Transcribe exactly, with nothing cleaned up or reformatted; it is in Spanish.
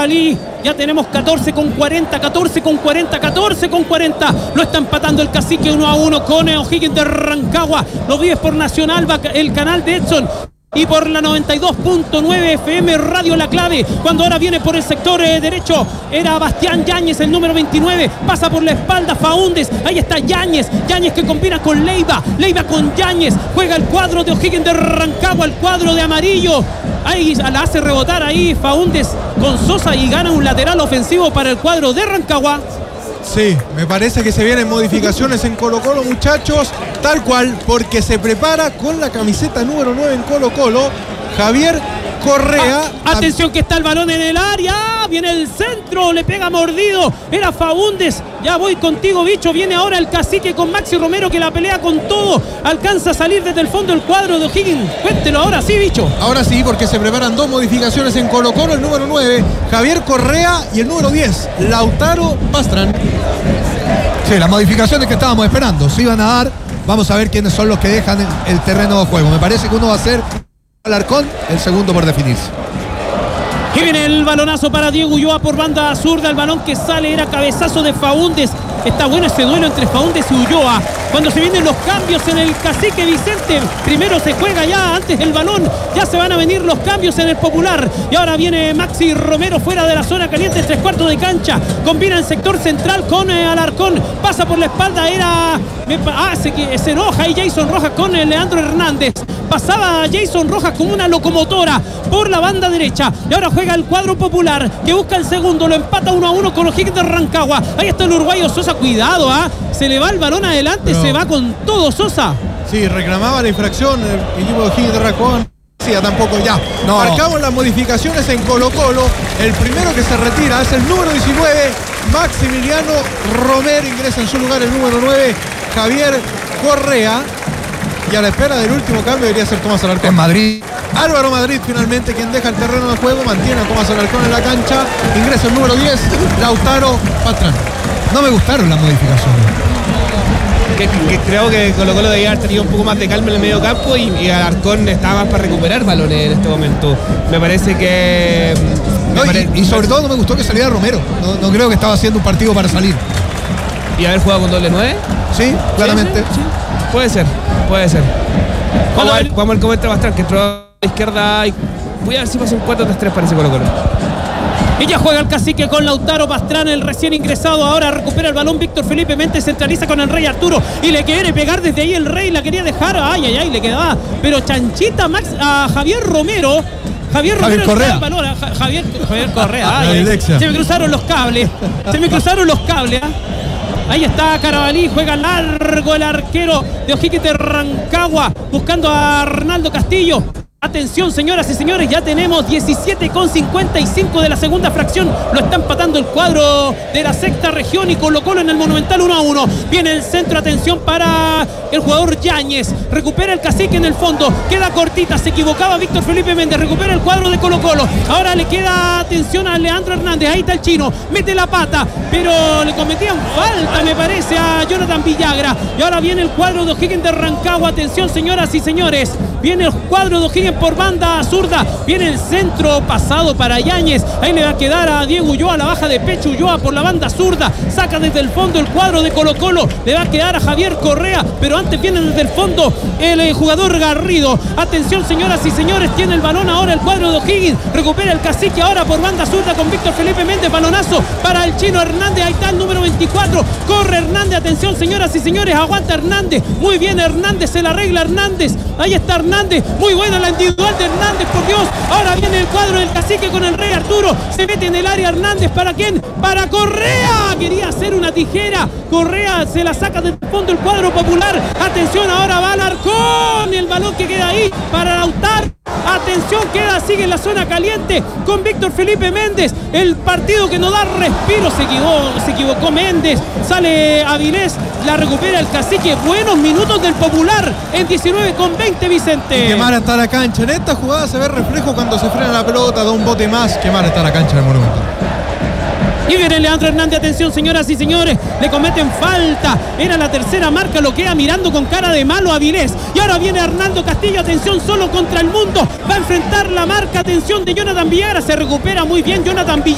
Carabalí. Ya tenemos catorce con cuarenta, catorce con cuarenta, catorce con cuarenta. Lo está empatando el Cacique uno a uno con O'Higgins de Rancagua. Lo vives por Nacional, el canal de Edson. Y por la noventa y dos punto nueve F M Radio La Clave, cuando ahora viene por el sector eh, derecho, era Bastián Yáñez, el número veintinueve, pasa por la espalda Faúndez, ahí está Yáñez, Yáñez que combina con Leiva, Leiva con Yáñez, juega el cuadro de O'Higgins de Rancagua, el cuadro de amarillo, ahí la hace rebotar ahí Faúndez con Sosa y gana un lateral ofensivo para el cuadro de Rancagua. Sí, me parece que se vienen modificaciones en Colo-Colo, muchachos, tal cual, porque se prepara con la camiseta número nueve en Colo-Colo, Javier Correa. Ah, atención que está el balón en el área, viene el centro, le pega mordido, era Faúndez, ya voy contigo, bicho, viene ahora el Cacique con Maxi Romero que la pelea con todo, alcanza a salir desde el fondo el cuadro de O'Higgins, cuéntelo ahora sí, bicho. Ahora sí, porque se preparan dos modificaciones en Colo-Colo, el número nueve, Javier Correa, y el número diez, Lautaro Pastrán. Sí, las modificaciones que estábamos esperando se iban a dar. Vamos a ver quiénes son los que dejan el terreno de juego. Me parece que uno va a ser Alarcón, el segundo por definirse. Y viene el balonazo para Diego Ulloa por banda zurda. El balón que sale era cabezazo de Faúndez. Está bueno ese duelo entre Faúndez y Ulloa. Cuando se vienen los cambios en el Cacique Vicente, primero se juega ya antes el balón, ya se van a venir los cambios en el Popular. Y ahora viene Maxi Romero fuera de la zona caliente, tres cuartos de cancha. Combina el sector central con eh, Alarcón. Pasa por la espalda, era... Ah, se, se enoja ahí Jason Rojas con eh, Leandro Hernández. Pasaba Jason Rojas como una locomotora por la banda derecha. Y ahora juega el cuadro Popular que busca el segundo, lo empata uno a uno con O'Higgins de Rancagua. Ahí está el uruguayo Sosa, cuidado, ¿ah? ¿eh? Se le va el balón adelante, no. Se va con todo Sosa. Sí, reclamaba la infracción el equipo de O'Higgins de Rancagua. Sí, tampoco ya. No. Marcamos las modificaciones en Colo-Colo. El primero que se retira es el número diecinueve, Maximiliano Romero. Ingresa en su lugar el número nueve, Javier Correa. Y a la espera del último cambio debería ser Tomás Alarcón. En Madrid. Álvaro Madrid finalmente quien deja el terreno de juego, mantiene a Tomás Alarcón en la cancha. Ingresa el número diez, Lautaro Pastrán. No me gustaron las modificaciones. Que, que creo que Colo-Colo debía haber tenido un poco más de calma en el medio campo y, y Alarcón estaba más para recuperar balones en este momento. Me parece que... No, me pare... y, y sobre todo no me gustó que saliera Romero. No, no creo que estaba haciendo un partido para salir. ¿Y haber jugado con doble nueve? Sí, claramente. Sí, sí, sí. Puede ser, puede ser. Vamos a ver, vamos a ver cómo entra Pastrán, que entró a la izquierda y voy a ver si pasa un cuatro tres tres para ese Colo-Colo. Y ya juega el Cacique con Lautaro Pastrán, el recién ingresado. Ahora recupera el balón Víctor Felipe Méndez, centraliza con el Rey Arturo y le quiere pegar desde ahí el Rey, la quería dejar, ay, ay, ay, le quedaba, pero chanchita Max a Javier Romero. Javier Romero, Javier Correa. El balón, Javier, Javier Correa. Ay, ay, se me cruzaron los cables, se me cruzaron los cables. ¿eh? Ahí está Carabalí, juega largo el arquero de O'Higgins de Rancagua, buscando a Arnaldo Castillo. Atención, señoras y señores, ya tenemos diecisiete con cincuenta y cinco de la segunda fracción. Lo está empatando el cuadro de la sexta región y Colo-Colo en el Monumental uno a uno. Viene el centro, atención para el jugador Yáñez. Recupera el Cacique en el fondo. Queda cortita, se equivocaba Víctor Felipe Méndez. Recupera el cuadro de Colo-Colo. Ahora le queda atención a Leandro Hernández. Ahí está el chino. Mete la pata, pero le cometían falta, me parece, a Jonathan Villagra. Y ahora viene el cuadro de O'Higgins de Rancagua. Atención, señoras y señores. Viene el cuadro de O'Higgins por banda zurda, viene el centro pasado para Yáñez, ahí le va a quedar a Diego Ulloa, la baja de pecho Ulloa por la banda zurda, saca desde el fondo el cuadro de Colo-Colo, le va a quedar a Javier Correa, pero antes viene desde el fondo el eh, jugador Garrido. Atención, señoras y señores, tiene el balón ahora el cuadro de O'Higgins, recupera el Cacique ahora por banda zurda con Víctor Felipe Méndez, balonazo para el chino Hernández, ahí está el número veinticuatro, corre Hernández, atención, señoras y señores, aguanta Hernández, muy bien Hernández, se la arregla Hernández, ahí está Hernández, muy buena la individual de Hernández, por Dios. Ahora viene el cuadro del Cacique con el Rey Arturo, se mete en el área Hernández, ¿para quién? Para Correa, quería hacer una tijera, Correa se la saca del fondo el cuadro Popular, atención, ahora va Alarcón, el balón que queda ahí para Lautaro. Atención, queda, sigue en la zona caliente con Víctor Felipe Méndez. El partido que no da respiro, se equivocó, se equivocó Méndez. Sale Avilés, la recupera el Cacique. Buenos minutos del Popular en diecinueve con veinte, Vicente. Qué mal está la cancha. En esta jugada se ve reflejo cuando se frena la pelota, da un bote más. Qué mal está la cancha del Monumental. Y viene Leandro Hernández, atención, señoras y señores, le cometen falta, era la tercera marca, lo queda mirando con cara de malo a Avilés. Y ahora viene Arnaldo Castillo, atención, solo contra el mundo, va a enfrentar la marca, atención, de Jonathan Villagra, se recupera muy bien Jonathan Villagra.